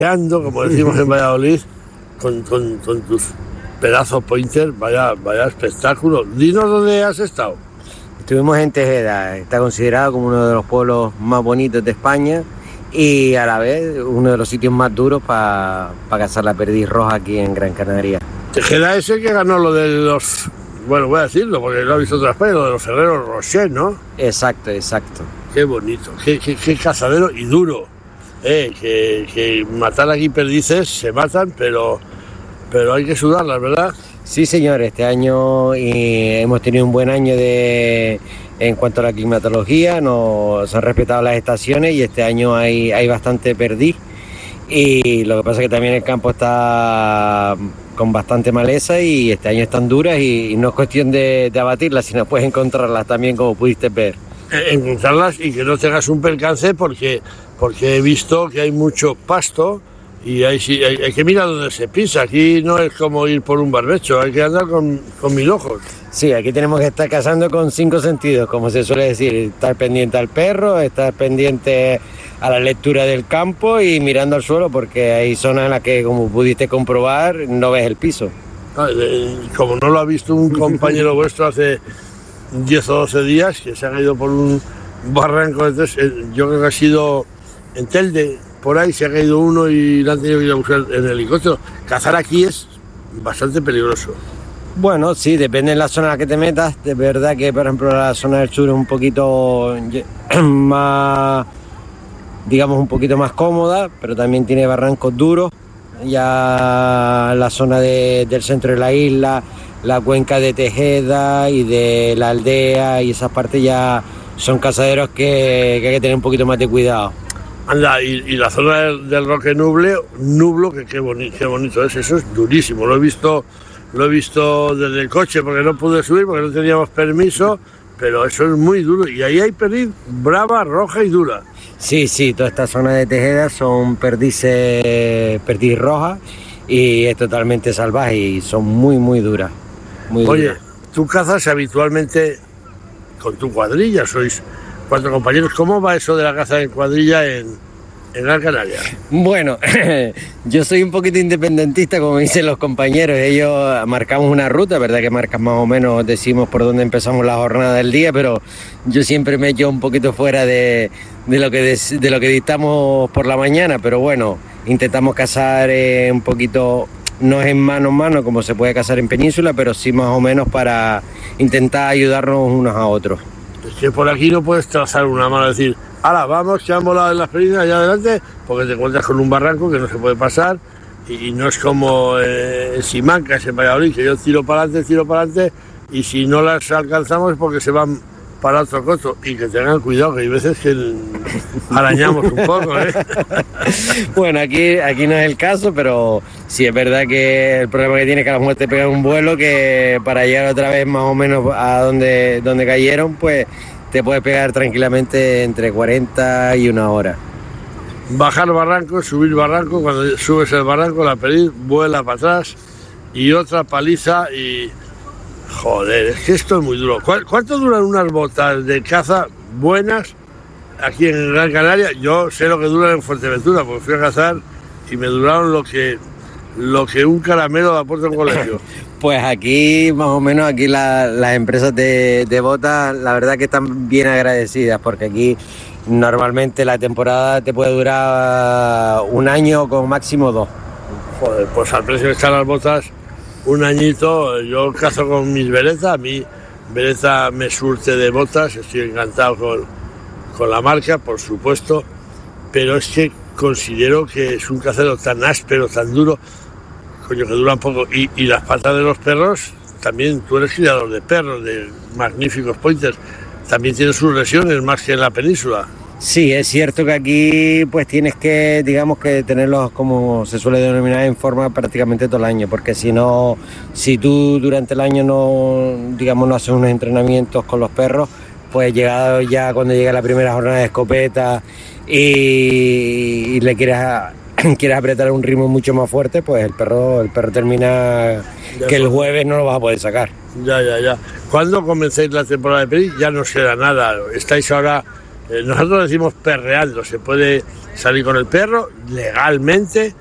como decimos en Valladolid, con tus pedazos pointer, vaya espectáculo. Dinos dónde has estado. Estuvimos en Tejeda, está considerado como uno de los pueblos más bonitos de España y a la vez uno de los sitios más duros para cazar la perdiz roja aquí en Gran Canaria. Tejeda es el que ganó lo de los... Bueno, voy a decirlo porque lo he visto otras veces, lo de los Ferreros Rocher, ¿no? Exacto. Qué bonito, qué cazadero y duro. Que matar aquí perdices se matan, pero hay que sudarlas, ¿verdad? Sí, señor, este año hemos tenido un buen año en cuanto a la climatología, se han respetado las estaciones y este año hay bastante perdiz. Y lo que pasa es que también el campo está con bastante maleza y este año están duras y no es cuestión de abatirlas, sino puedes encontrarlas también, como pudiste ver. Encontrarlas y que no tengas un percance porque he visto que hay mucho pasto y hay que mirar dónde se pisa. Aquí no es como ir por un barbecho, hay que andar con 1000 ojos. Sí, aquí tenemos que estar cazando con 5 sentidos, como se suele decir, estar pendiente al perro, estar pendiente a la lectura del campo y mirando al suelo, porque hay zonas en las que, como pudiste comprobar, no ves el piso. Como no lo ha visto un compañero vuestro hace 10 o 12 días, que se ha caído por un barranco, entonces yo creo que ha sido en Telde, por ahí se ha caído uno y le han tenido que ir a buscar en el helicóptero. Cazar aquí es bastante peligroso. Bueno, sí, depende de la zona en la que te metas. De verdad que, por ejemplo, la zona del sur es un poquito más, digamos, un poquito más cómoda, pero también tiene barrancos duros. Ya la zona del centro de la isla, la cuenca de Tejeda y de la aldea y esas partes ya son cazaderos que hay que tener un poquito más de cuidado. Anda, y la zona del Roque Nublo, que qué bonito es, eso es durísimo, lo he visto desde el coche porque no pude subir, porque no teníamos permiso, pero eso es muy duro, y ahí hay perdiz brava, roja y dura. Sí, toda esta zona de Tejeda son perdiz roja y es totalmente salvaje y son muy duras. Oye, tú cazas habitualmente con tu cuadrilla, sois 4 compañeros. ¿Cómo va eso de la caza en cuadrilla en Gran Canaria? Bueno, yo soy un poquito independentista, como dicen los compañeros. Ellos marcamos una ruta, verdad que marcan más o menos, decimos por dónde empezamos la jornada del día, pero yo siempre me echo un poquito fuera de lo que dictamos por la mañana, pero bueno, intentamos cazar un poquito, no es en mano a mano como se puede cazar en península, pero sí más o menos para intentar ayudarnos unos a otros. Es que por aquí no puedes trazar una mano y decir, ¡hala, vamos, que han volado en las perdices allá adelante! Porque te encuentras con un barranco que no se puede pasar y no es como en Simancas, en Valladolid, que yo tiro para adelante y si no las alcanzamos es porque se van para otro coto. Y que tengan cuidado, que hay veces que arañamos un poco, ¿eh? Bueno, aquí no es el caso, pero sí es verdad que el problema que tiene es que a lo mejor te pegan un vuelo que para llegar otra vez más o menos a donde cayeron, pues te puede pegar tranquilamente entre 40 y 1 hora. Bajar barranco, subir barranco, cuando subes el barranco la perdiz vuela para atrás y otra paliza y... Joder, es que esto es muy duro. ¿Cuánto duran unas botas de caza buenas aquí en Gran Canaria? Yo sé lo que duran en Fuerteventura, porque fui a cazar y me duraron lo que un caramelo aporta en un colegio. Pues aquí, más o menos, aquí las empresas de botas, la verdad que están bien agradecidas, porque aquí normalmente la temporada te puede durar 1 año con máximo 2. Joder, pues al precio que están las botas, 1 añito, yo cazo con mis Bereza, a mí Bereza me surte de botas, estoy encantado con la marca, por supuesto, pero es que considero que es un cazadero tan áspero, tan duro, coño, que dura un poco, y las patas de los perros, también tú eres criador de perros, de magníficos pointers, también tienen sus lesiones más que en la península. Sí, es cierto que aquí pues tienes que, digamos que tenerlos, como se suele denominar, en forma prácticamente todo el año, porque si tú durante el año no haces unos entrenamientos con los perros, pues llegado ya cuando llega la primera jornada de escopeta y le quieres apretar un ritmo mucho más fuerte, pues el perro termina que el jueves no lo vas a poder sacar. Ya. ¿Cuándo comencéis la temporada de perdiz? Ya no será nada. Estáis ahora Nosotros decimos perreando, se puede salir con el perro legalmente